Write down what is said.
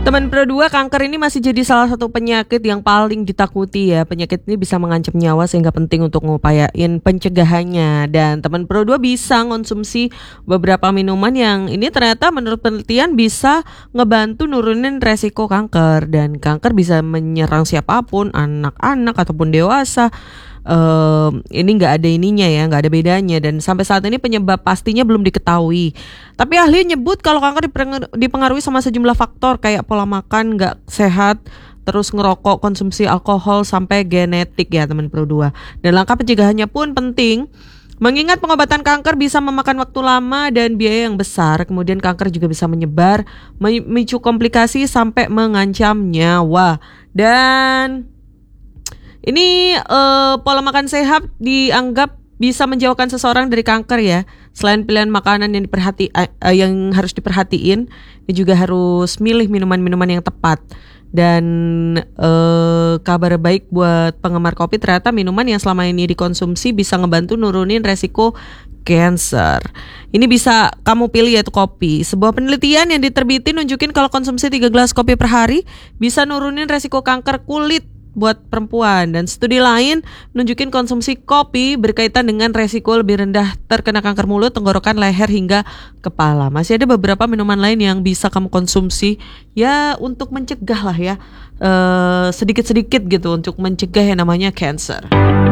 Teman Pro 2, kanker ini masih jadi salah satu penyakit yang paling ditakuti ya. Penyakit ini bisa mengancam nyawa sehingga penting untuk ngupayain pencegahannya. Dan teman Pro 2 bisa konsumsi beberapa minuman yang ini ternyata menurut penelitian bisa ngebantu nurunin resiko kanker. Dan kanker bisa menyerang siapapun, anak-anak ataupun dewasa. Ini nggak ada ininya ya, nggak ada bedanya, dan sampai saat ini penyebab pastinya belum diketahui. Tapi ahli nyebut kalau kanker dipengaruhi sama sejumlah faktor kayak pola makan nggak sehat, terus ngerokok, konsumsi alkohol, sampai genetik ya teman Pro 2. Dan langkah pencegahannya pun penting. Mengingat pengobatan kanker bisa memakan waktu lama dan biaya yang besar, kemudian kanker juga bisa menyebar, memicu komplikasi sampai mengancam nyawa. Dan ini pola makan sehat dianggap bisa menjauhkan seseorang dari kanker ya. Selain pilihan makanan yang harus diperhatiin, ini juga harus milih minuman-minuman yang tepat. Dan kabar baik buat penggemar kopi, ternyata minuman yang selama ini dikonsumsi bisa ngebantu nurunin resiko cancer. Ini bisa kamu pilih yaitu kopi. Sebuah penelitian yang diterbitin nunjukin kalau konsumsi 3 gelas kopi per hari bisa nurunin resiko kanker kulit buat perempuan. Dan studi lain nunjukin konsumsi kopi berkaitan dengan resiko lebih rendah terkena kanker mulut, tenggorokan, leher, hingga kepala. Masih ada beberapa minuman lain yang bisa kamu konsumsi ya untuk mencegah lah ya, sedikit-sedikit gitu, untuk mencegah yang namanya cancer.